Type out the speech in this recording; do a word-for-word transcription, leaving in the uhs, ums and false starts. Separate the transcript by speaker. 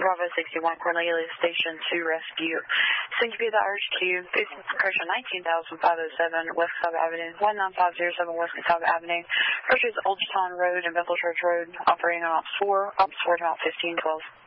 Speaker 1: Bravo sixty-one, Cornelius Station to rescue. Syncopy the Arch Cube, facing crash on nineteen thousand five oh seven West Catawba Avenue, one nine five oh seven West Catawba Avenue. Approaches Old Town Road and Bethel Church Road, operating on Ops four, Ops four to Ops fifteen twelve.